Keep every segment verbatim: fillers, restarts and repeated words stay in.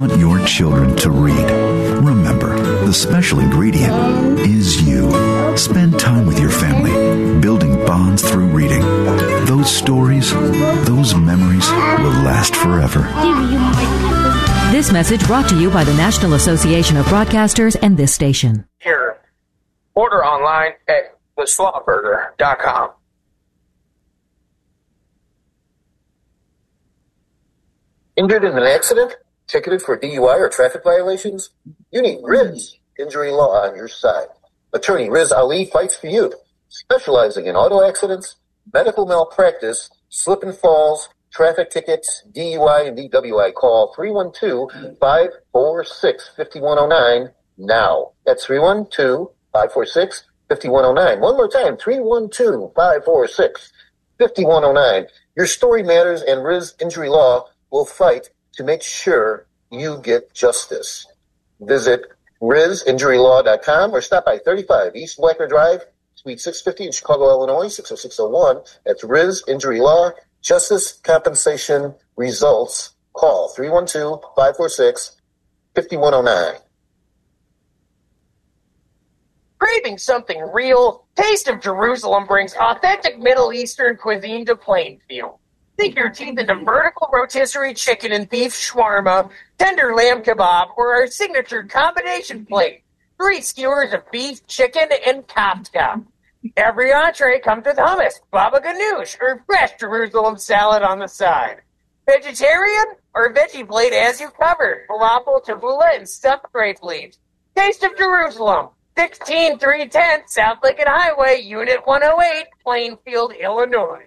Want your children to read. Remember, the special ingredient is you. Spend time with your family, building bonds through reading. Those stories, those memories will last forever. This message brought to you by the National Association of Broadcasters and this station. Here, order online at the slaw burger dot com. Injured in an accident? Ticketed for D U I or traffic violations? You need Riz Injury Law on your side. Attorney Riz Ali fights for you, specializing in auto accidents, medical malpractice, slip and falls, traffic tickets, D U I and D W I. Call three one two, five four six, five one zero nine now. That's three one two, five four six, five one zero nine. One more time, three one two, five four six, five one zero nine. Your story matters, and Riz Injury Law will fight to make sure you get justice. Visit riz injury law dot com or stop by thirty-five East Wacker Drive, Suite six fifty in Chicago, Illinois, six oh six oh one. That's Riz Injury Law. Justice, compensation, results. Call three one two, five four six, five one zero nine. Craving something real? Taste of Jerusalem brings authentic Middle Eastern cuisine to Plainfield. Sink your teeth into vertical rotisserie chicken and beef shawarma, tender lamb kebab, or our signature combination plate. Three skewers of beef, chicken, and kafta. Every entree comes with hummus, baba ganoush, or fresh Jerusalem salad on the side. Vegetarian or veggie plate as you covered. Falafel, tabbouleh, and stuffed grape leaves. Taste of Jerusalem. sixteen three ten South Lincoln Highway, Unit one oh eight, Plainfield, Illinois.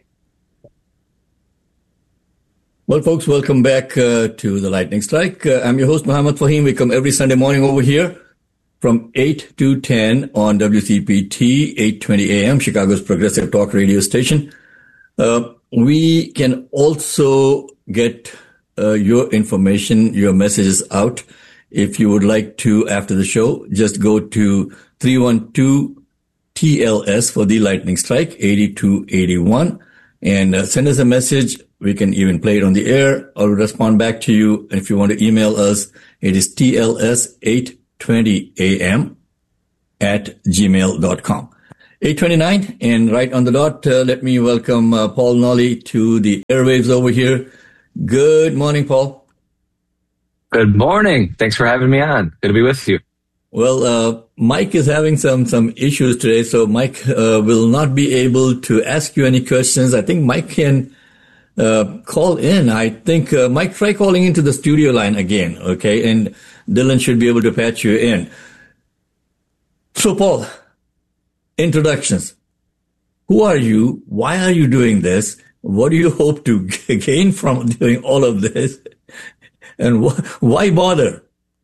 Well, folks, welcome back uh, to the Lightning Strike. Uh, I'm your host, Muhammad Fahim. We come every Sunday morning over here from eight to ten on W C P T, eight twenty a.m., Chicago's progressive talk radio station. Uh, we can also get uh, your information, your messages out. If you would like to, after the show, just go to three one two T L S for the Lightning Strike, eighty-two eighty-one, and uh, send us a message. We can even play it on the air or respond back to you. And if you want to email us, it is T L S eight twenty a m at gmail dot com. eight twenty-nine, and right on the dot, uh, let me welcome uh, Paul Nolly to the airwaves over here. Good morning, Paul. Good morning. Thanks for having me on. Good to be with you. Well, uh, Mike is having some, some issues today, so Mike uh, will not be able to ask you any questions. I think Mike can uh, call in. I think, uh, Mike, try calling into the studio line again, okay? And Dylan should be able to patch you in. So, Paul, introductions. Who are you? Why are you doing this? What do you hope to gain from doing all of this? And wh- why bother?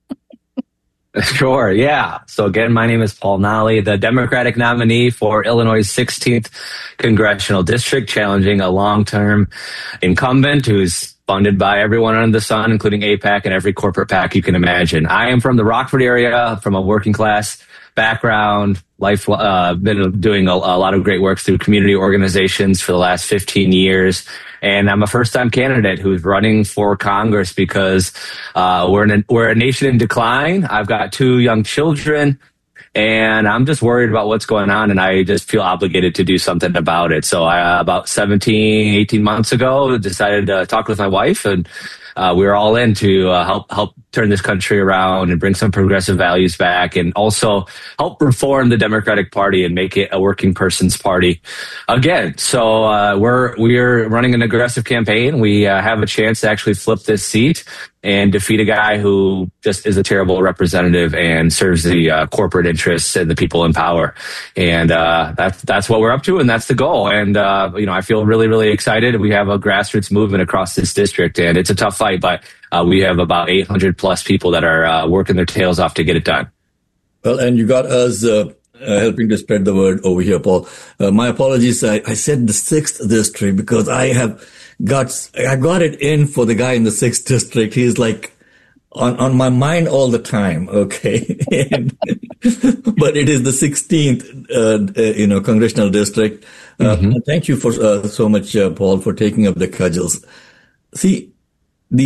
Sure, yeah. So again, my name is Paul Nolly, the Democratic nominee for Illinois' sixteenth Congressional District, challenging a long-term incumbent who's funded by everyone under the sun, including AIPAC and every corporate PAC you can imagine. I am from the Rockford area, from a working class background, life, uh, been doing a, a lot of great work through community organizations for the last fifteen years. And I'm a first-time candidate who's running for Congress because uh, we're in a, we're a nation in decline. I've got two young children, and I'm just worried about what's going on, and I just feel obligated to do something about it. So I, uh, about seventeen, eighteen months ago, decided to talk with my wife, and uh, we were all in to uh, help help turn this country around and bring some progressive values back, and also help reform the Democratic Party and make it a working person's party again. So uh, we're we're running an aggressive campaign. We uh, have a chance to actually flip this seat and defeat a guy who just is a terrible representative and serves the uh, corporate interests and the people in power. And uh, that's that's what we're up to, and that's the goal. And uh, you know, I feel really really excited. We have a grassroots movement across this district, and it's a tough fight, but Uh, we have about eight hundred plus people that are uh, working their tails off to get it done. Well, and you got us uh, uh, helping to spread the word over here, Paul. Uh, my apologies. I, I said the sixth district because I have got, I got it in for the guy in the sixth district. He's like on, on my mind all the time. Okay. and, but it is the sixteenth, uh, uh, you know, congressional district. Uh, mm-hmm. Thank you for uh, so much, uh, Paul, for taking up the cudgels. See, the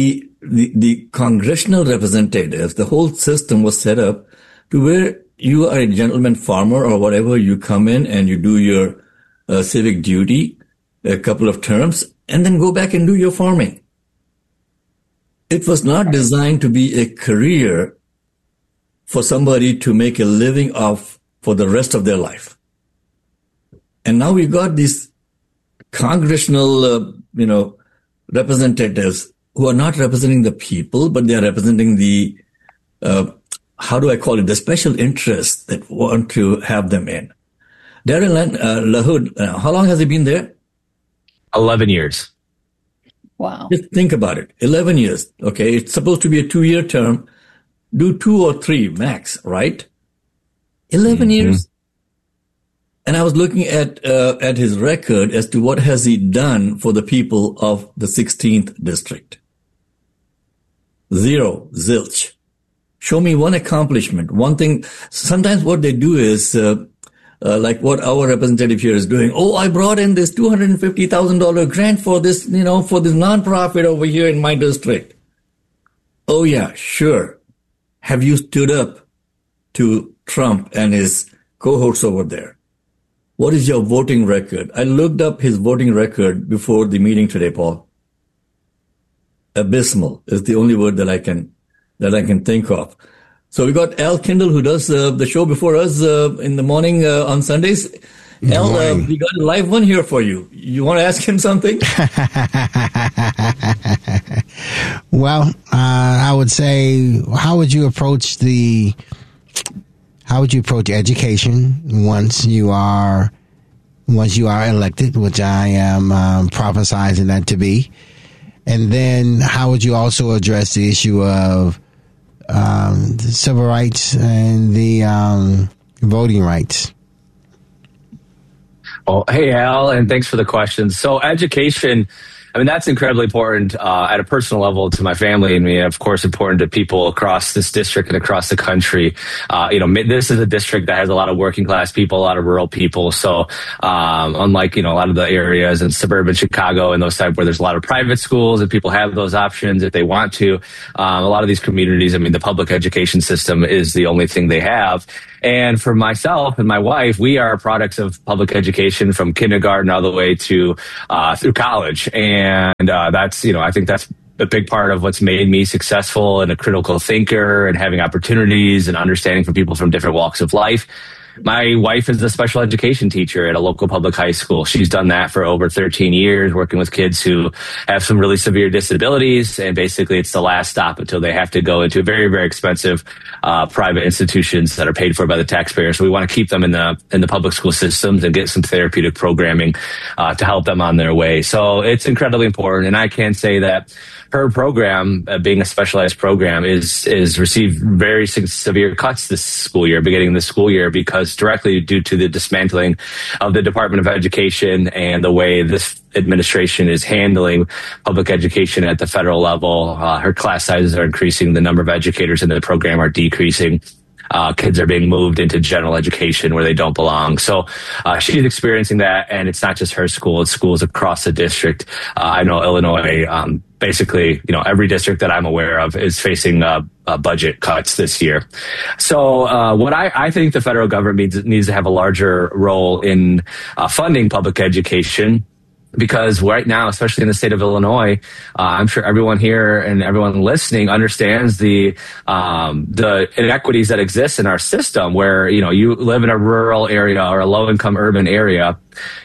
the, the congressional representatives, the whole system was set up to where you are a gentleman farmer or whatever, you come in and you do your uh, civic duty a couple of terms and then go back and do your farming. It was not designed to be a career for somebody to make a living off for the rest of their life. And now we got these congressional, uh, you know, representatives who are not representing the people, but they are representing the, uh, how do I call it, the special interests that want to have them in. Darren uh, LaHood, uh, how long has he been there? eleven years. Wow. Just think about it. eleven years. Okay. It's supposed to be a two-year term. Do two or three max, right? eleven mm-hmm. years. And I was looking at uh, at his record as to what has he done for the people of the sixteenth district. Zero, zilch. Show me one accomplishment, one thing. Sometimes what they do is, uh, uh, like what our representative here is doing. Oh, I brought in this two hundred fifty thousand dollars grant for this, you know, for this nonprofit over here in my district. Oh yeah, sure. Have you stood up to Trump and his cohorts over there? What is your voting record? I looked up his voting record before the meeting today, Paul. Abysmal is the only word that I can that I can think of. So we got Al Kindle, who does uh, the show before us uh, in the morning uh, on Sundays. Al, uh, we got a live one here for you. You want to ask him something? Well, uh, I would say, how would you approach the, how would you approach education once you are, once you are elected, which I am um, prophesizing that to be? And then how would you also address the issue of um, the civil rights and the um, voting rights? Oh, hey, Al, and thanks for the questions. So education, I mean, that's incredibly important uh, at a personal level to my family and me, and of course, important to people across this district and across the country. Uh, you know, this is a district that has a lot of working class people, a lot of rural people. So um, unlike, you know, a lot of the areas in suburban Chicago and those type where there's a lot of private schools and people have those options if they want to, um, a lot of these communities, I mean, the public education system is the only thing they have. And for myself and my wife, we are products of public education from kindergarten all the way to uh, through college. And uh, that's, you know, I think that's a big part of what's made me successful and a critical thinker and having opportunities and understanding from people from different walks of life. My wife is a special education teacher at a local public high school. She's done that for over thirteen years, working with kids who have some really severe disabilities. And basically, it's the last stop until they have to go into very, very expensive uh, private institutions that are paid for by the taxpayer. So we want to keep them in the in the public school systems and get some therapeutic programming uh, to help them on their way. So it's incredibly important. And I can say that her program, uh, being a specialized program, is is received very severe cuts this school year, beginning this school year, because directly due to the dismantling of the Department of Education and the way this administration is handling public education at the federal level. Uh, her class sizes are increasing. The number of educators in the program are decreasing. Uh, kids are being moved into general education where they don't belong. So uh, she's experiencing that, and it's not just her school, it's schools across the district. Uh, I know Illinois, um, basically, you know, every district that I'm aware of is facing uh, uh, budget cuts this year. So uh, what I, I think the federal government needs, needs to have a larger role in uh, funding public education. Because right now, especially in the state of Illinois, uh, I'm sure everyone here and everyone listening understands the um, the inequities that exist in our system. Where, you know, you live in a rural area or a low-income urban area,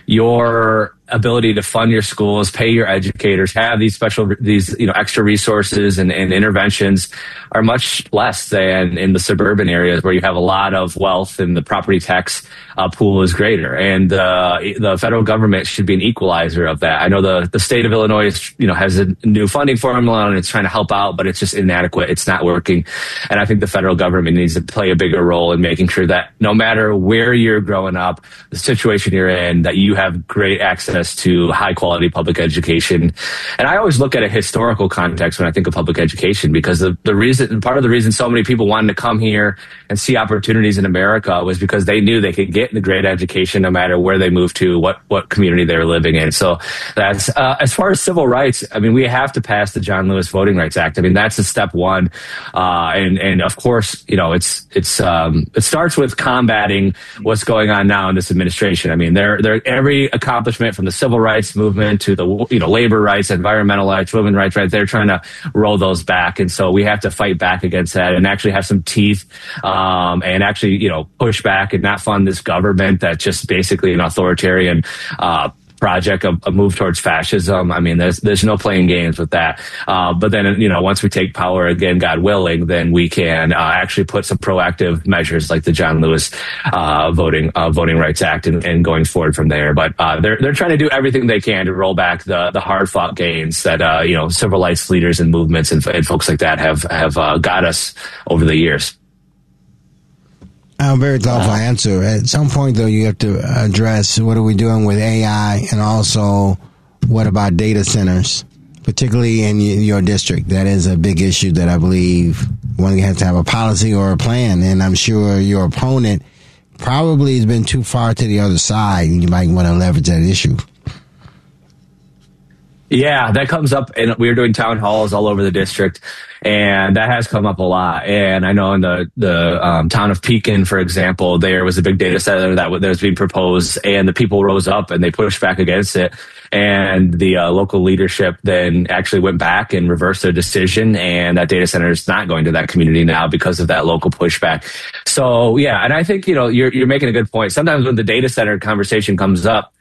your ability to fund your schools, pay your educators, have these special, these, you know, extra resources and, and interventions are much less than in the suburban areas where you have a lot of wealth and the property tax uh, pool is greater. And uh, the federal government should be an equalizer of that. I know the, the state of Illinois is, you know, has a new funding formula and it's trying to help out, but it's just inadequate. It's not working. And I think the federal government needs to play a bigger role in making sure that no matter where you're growing up, the situation you're in, that you have great access access to high quality public education. And I always look at a historical context when I think of public education, because the, the reason, part of the reason so many people wanted to come here and see opportunities in America was because they knew they could get the great education no matter where they moved to, what, what community they were living in. So that's, uh, as far as civil rights, I mean, we have to pass the John Lewis Voting Rights Act. I mean, that's a step one. Uh, and, and of course, you know, it's, it's, um, it starts with combating what's going on now in this administration. I mean, they're, they're every accomplishment from the civil rights movement to the, you know, labor rights, environmental rights, women's rights, right? They're trying to roll those back. And so we have to fight back against that and actually have some teeth, um, and actually, you know, push back and not fund this government that's just basically an authoritarian, uh, project, a, a move towards fascism. I mean, there's there's no playing games with that. Uh, but then, you know, once we take power again, God willing, then we can uh, actually put some proactive measures like the John Lewis uh, voting uh, Voting Rights Act and, and going forward from there. But uh, they're they're trying to do everything they can to roll back the the hard fought gains that uh, you know, civil rights leaders and movements and, and folks like that have have uh, got us over the years. A very thoughtful answer. At some point, though, you have to address what are we doing with A I, and also what about data centers, particularly in your district. That is a big issue that I believe one has to have a policy or a plan, and I'm sure your opponent probably has been too far to the other side, and you might want to leverage that issue. Yeah, that comes up, and we were doing town halls all over the district, and that has come up a lot. And I know in the the um, town of Pekin, for example, there was a big data center that was, that was being proposed, and the people rose up and they pushed back against it. And the uh, local leadership then actually went back and reversed their decision, and that data center is not going to that community now because of that local pushback. So yeah, and I think, you know, you're you're making a good point. Sometimes when the data center conversation comes up,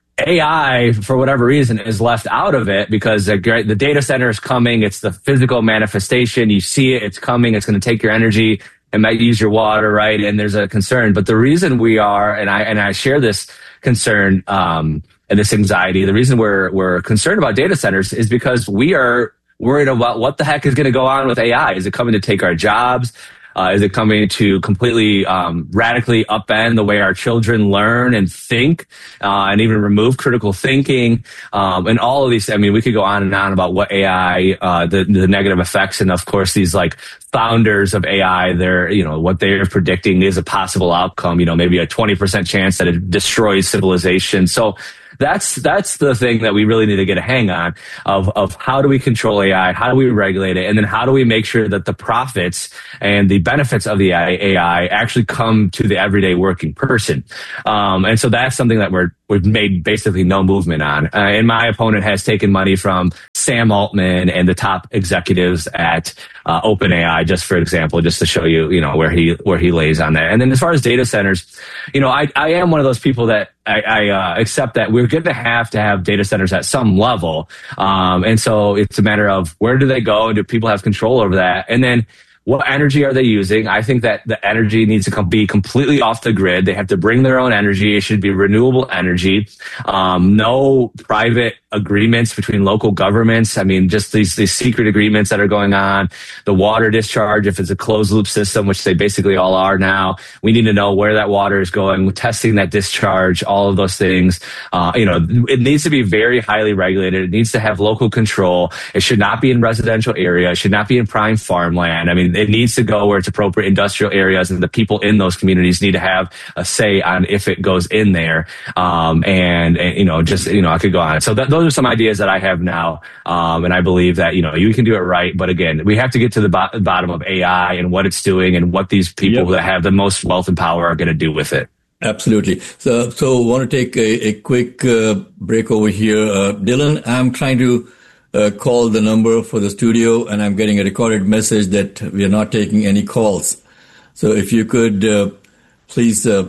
A I, for whatever reason, is left out of it because the, the data center is coming. It's the physical manifestation. You see it. It's coming. It's going to take your energy. It might use your water, right? And there's a concern. But the reason we are, and I and I share this concern um, and this anxiety, the reason we're we're concerned about data centers is because we are worried about what the heck is going to go on with A I. Is it coming to take our jobs? Uh, is it coming to completely um, radically upend the way our children learn and think, uh, and even remove critical thinking, um, and all of these? I mean, we could go on and on about what A I, uh, the, the negative effects, and of course, these like founders of A I, they're, you know, what they're predicting is a possible outcome. You know, maybe a twenty percent chance that it destroys civilization. So that's that's the thing that we really need to get a hang on of of how do we control A I, how do we regulate it, and then how do we make sure that the profits and the benefits of the A I actually come to the everyday working person. Um, and so that's something that we're we've made basically no movement on. Uh, and my opponent has taken money from Sam Altman and the top executives at uh, OpenAI, just for example, just to show you, you know, where he where he lays on that. And then as far as data centers, you know, I, I am one of those people that I, I uh, accept that we're going to have to have data centers at some level. Um, and so it's a matter of where do they go? Do people have control over that? And then what energy are they using? I think that the energy needs to come, be completely off the grid. They have to bring their own energy. It should be renewable energy. Um, no private agreements between local governments. I mean, just these, these secret agreements that are going on. The water discharge, if it's a closed loop system, which they basically all are now, we need to know where that water is going, testing that discharge, all of those things. Uh, you know, it needs to be very highly regulated. It needs to have local control. It should not be in residential area. It should not be in prime farmland. I mean, it needs to go where it's appropriate industrial areas, and the people in those communities need to have a say on if it goes in there. Um, and, and, you know, just, you know, I could go on. So that, those are some ideas that I have now. Um, and I believe that, you know, you can do it right. But again, we have to get to the bo- bottom of A I and what it's doing and what these people yep. that have the most wealth and power are going to do with it. Absolutely. So, so I want to take a, a quick uh, break over here. Uh, Dylan, I'm trying to uh, call the number for the studio, and I'm getting a recorded message that we are not taking any calls. So if you could uh, please uh,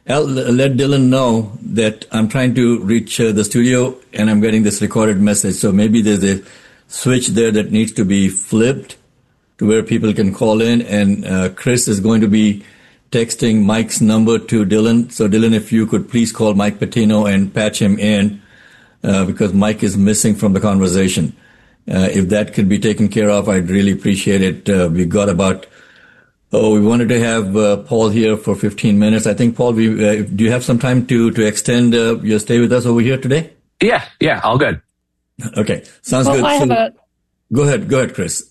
let Dylan know that I'm trying to reach uh, the studio, and I'm getting this recorded message. So maybe there's a switch there that needs to be flipped to where people can call in, and uh, Chris is going to be texting Mike's number to Dylan. So Dylan, if you could please call Mike Patino and patch him in, uh, because Mike is missing from the conversation. Uh, if that could be taken care of, I'd really appreciate it. Uh, we got about, oh, we wanted to have uh, Paul here for fifteen minutes. I think, Paul, we, uh, do you have some time to, to extend uh, your stay with us over here today? Yeah, yeah, all good. Okay, sounds well, good. I So, have a, go ahead, go ahead, Chris.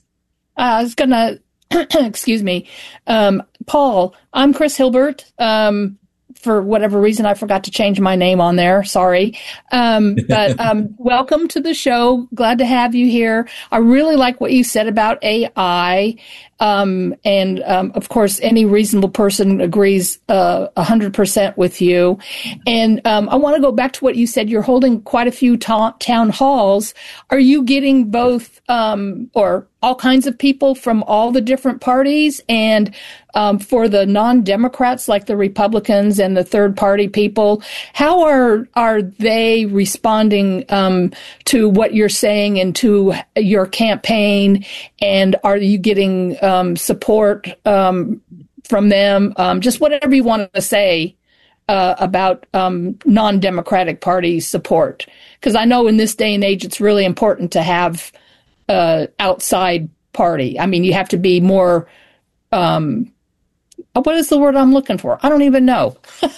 I was going to, excuse me, um, Paul, I'm Chris Hilbert. Um, for whatever reason, I forgot to change my name on there. Sorry. Um, but um, welcome to the show. Glad to have you here. I really like what you said about A I. Um, and, um, of course, any reasonable person agrees uh, one hundred percent with you. And um, I want to go back to what you said. You're holding quite a few ta- town halls. Are you getting both um, or all kinds of people from all the different parties? And um, for the non-Democrats, like the Republicans and the third-party people, how are are they responding um, to what you're saying and to your campaign? And are you getting um, support um, from them? Um, just whatever you want to say uh, about um, non-Democratic Party support. Because I know in this day and age, it's really important to have uh, outside party. I mean, you have to be more, um, what is the word I'm looking for? I don't even know.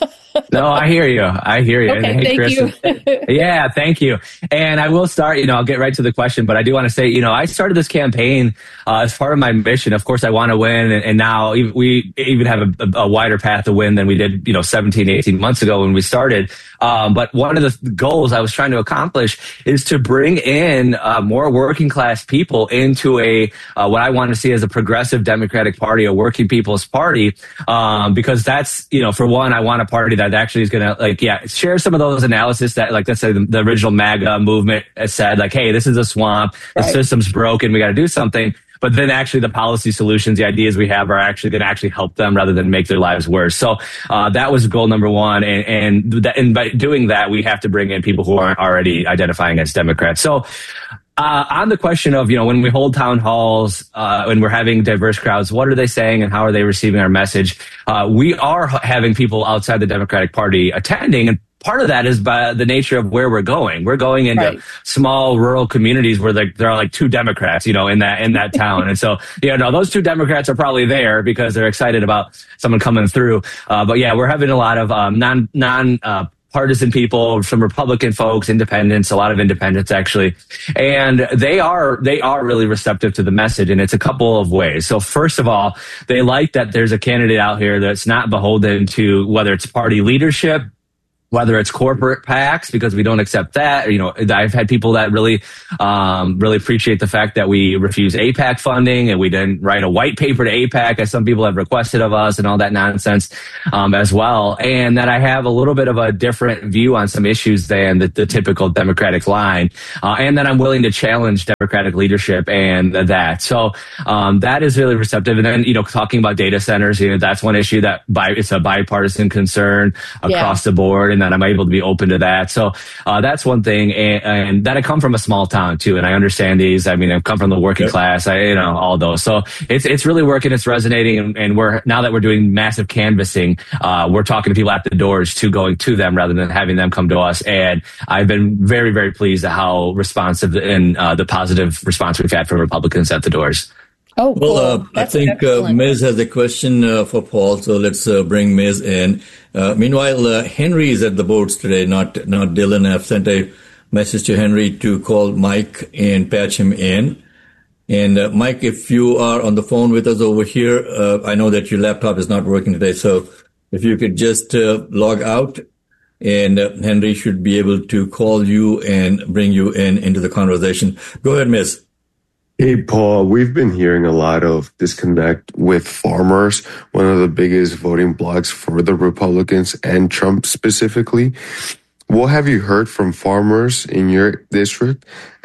No, I hear you. I hear you. Okay, And, hey, thank Chris, you. Yeah, thank you. And I will start, you know, I'll get right to the question, but I do want to say, you know, I started this campaign uh, as part of my mission. Of course, I want to win. And, and now we even have a, a wider path to win than we did, you know, seventeen, eighteen months ago when we started. Um, but one of the goals I was trying to accomplish is to bring in uh, more working class people into a, uh, what I want to see as a progressive Democratic Party, a working people's party. Um, because that's, you know, for one, I want a party that actually is going to, like, yeah, share some of those analysis that, like, let's say the, the original MAGA movement has said, like, hey, this is a swamp, the Right. system's broken, we got to do something. But then actually the policy solutions, the ideas we have are actually going to actually help them rather than make their lives worse. So uh, that was goal number one. And, and, that, and by doing that, we have to bring in people who aren't already identifying as Democrats. So Uh, on the question of, you know, when we hold town halls, uh, when we're having diverse crowds, what are they saying and how are they receiving our message? Uh, we are having people outside the Democratic Party attending, and part of that is by the nature of where we're going. We're going into Right. small rural communities where there, there are like two Democrats, you know, in that, in that town. And so, you know, those two Democrats are probably there because they're excited about someone coming through. Uh, but yeah, we're having a lot of, um, non, non, uh, partisan people, some Republican folks, independents, a lot of independents actually. And they are, they are really receptive to the message. And it's a couple of ways. So first of all, they like that there's a candidate out here that's not beholden to whether it's party leadership, whether it's corporate PACs, because we don't accept that. You know, I've had people that really, um, really appreciate the fact that we refuse A PAC funding and we didn't write a white paper to A PAC as some people have requested of us and all that nonsense, um, as well. And that I have a little bit of a different view on some issues than the, the typical Democratic line. Uh, and that I'm willing to challenge Democratic leadership and that. So, um, that is really receptive. And then, you know, talking about data centers, you know, that's one issue that by, it's a bipartisan concern across Yeah. the board. And that I'm able to be open to that. So uh, that's one thing. And, and that I come from a small town too. And I understand these. I mean, I come from the working Yep. class, I, you know, all those. So it's, it's really working. It's resonating. And, and we're, now that we're doing massive canvassing, uh, we're talking to people at the doors to going to them rather than having them come to us. And I've been very, very pleased at how responsive and uh, the positive response we've had from Republicans at the doors. Oh, cool. Well, uh, I That's think uh, excellent. Miz has a question uh, for Paul, so let's uh, bring Miz in. Uh, meanwhile, uh, Henry is at the boards today, not not Dylan. I've sent a message to Henry to call Mike and patch him in. And uh, Mike, if you are on the phone with us over here, uh, I know that your laptop is not working today, so if you could just uh, log out, and uh, Henry should be able to call you and bring you in into the conversation. Go ahead, Miz. Hey, Paul, we've been hearing a lot of disconnect with farmers, one of the biggest voting blocs for the Republicans and Trump specifically. What have you heard from farmers in your district,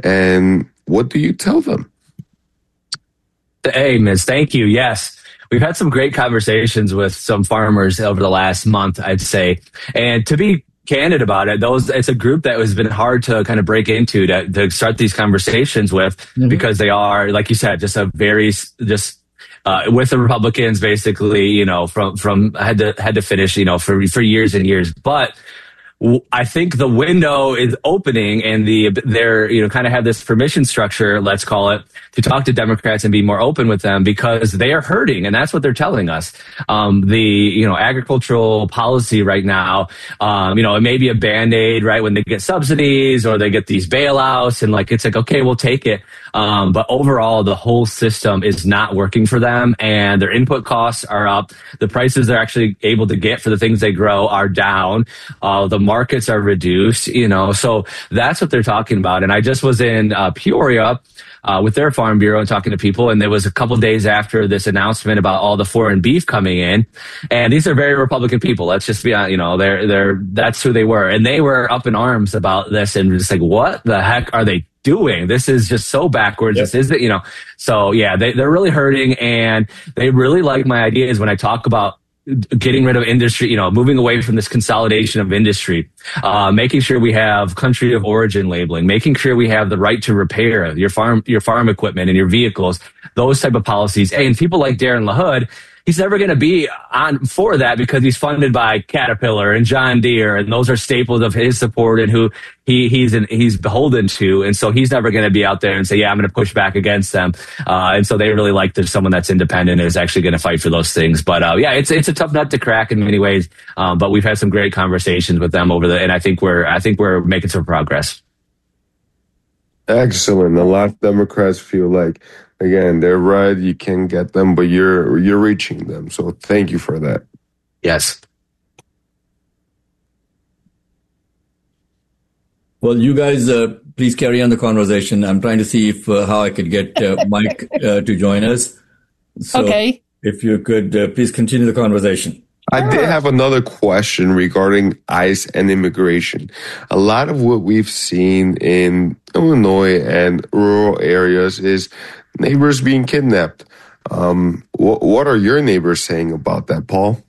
and what do you tell them? Hey, Miz, thank you. Yes. We've had some great conversations with some farmers over the last month, I'd say. And to be candid about it, those it's a group that has been hard to kind of break into to, to start these conversations with, mm-hmm. because they are, like you said, just a very just uh, with the Republicans, basically, you know, from from head to head to finish, you know, for for years and years. But I think the window is opening, and the they're you know kind of have this permission structure, let's call it, to talk to Democrats and be more open with them because they are hurting, and that's what they're telling us. Um, the you know agricultural policy right now, um, you know, it may be a Band-Aid, right, when they get subsidies or they get these bailouts, and like it's like okay, we'll take it. Um, but overall, the whole system is not working for them, and their input costs are up. The prices they're actually able to get for the things they grow are down. Uh, the markets are reduced, you know, so that's what they're talking about. And I just was in uh, Peoria uh, with their farm bureau and talking to people, and there was a couple days after this announcement about all the foreign beef coming in, and these are very Republican people. Let's just be honest, you know, they're they're that's who they were, and they were up in arms about this, and just like, what the heck are they doing? This is just so backwards. Yep. This is it, you know. So yeah, they they're really hurting, and they really like my ideas when I talk about getting rid of industry, you know, moving away from this consolidation of industry, uh, making sure we have country of origin labeling, making sure we have the right to repair your farm, your farm equipment and your vehicles, those type of policies. And people like Darren LaHood, he's never going to be on for that because he's funded by Caterpillar and John Deere, and those are staples of his support and who he he's in, he's beholden to, and so he's never going to be out there and say, yeah, I'm going to push back against them. Uh, and so they really like there's someone that's independent and is actually going to fight for those things. But uh, yeah, it's it's a tough nut to crack in many ways. Um, but we've had some great conversations with them over the, and I think we're I think we're making some progress. Excellent. A lot of Democrats feel like, again, they're right. You can get them, but you're you're reaching them. So thank you for that. Yes. Well, you guys, uh, please carry on the conversation. I'm trying to see if uh, how I could get uh, Mike uh, to join us. So okay. If you could, uh, please continue the conversation. I did have another question regarding ICE and immigration. A lot of what we've seen in Illinois and rural areas is neighbors being kidnapped. Um, wh- what are your neighbors saying about that, Paul?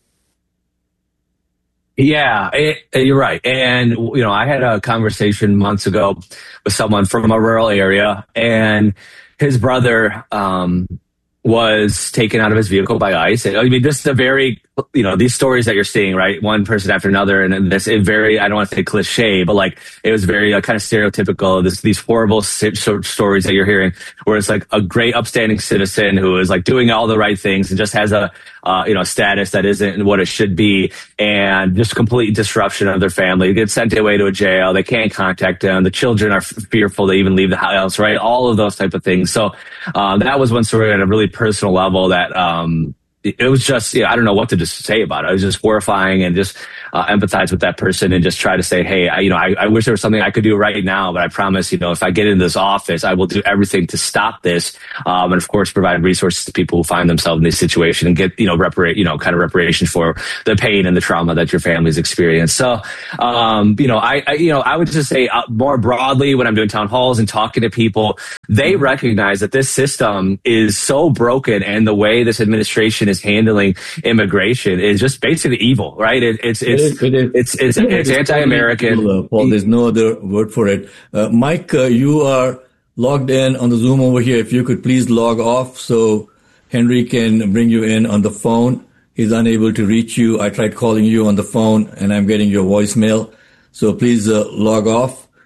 Yeah, it, you're right. And, you know, I had a conversation months ago with someone from a rural area, and his brother um, was taken out of his vehicle by ICE. I mean, this is a very, you know, these stories that you're seeing, right? One person after another. And this is very, I don't want to say cliche, but like it was very uh, kind of stereotypical. This, these horrible stories that you're hearing where it's like a great upstanding citizen who is like doing all the right things and just has a, uh, you know, status that isn't what it should be, and just complete disruption of their family. They get sent away to a jail. They can't contact them. The children are f- fearful to even leave the house, right? All of those type of things. So, uh, that was one story at a really personal level that, um, it was just, you know, I don't know what to just say about it. It was just horrifying, and just uh, empathize with that person and just try to say, hey, I, you know, I, I wish there was something I could do right now, but I promise, you know, if I get into this office, I will do everything to stop this. Um, and of course, provide resources to people who find themselves in this situation and get, you know, reparate, you know, kind of reparation for the pain and the trauma that your family's experienced. So, um, you know, I, I, you know, I would just say uh, more broadly when I'm doing town halls and talking to people, they recognize that this system is so broken, and the way this administration is handling immigration is just basically evil, right? It, it's it's it is, it is. it's it's, it's, it's anti-American. Uh, Paul, there's no other word for it. Uh, Mike, uh, you are logged in on the Zoom over here. If you could please log off so Henry can bring you in on the phone. He's unable to reach you. I tried calling you on the phone, and I'm getting your voicemail. So please uh, log off.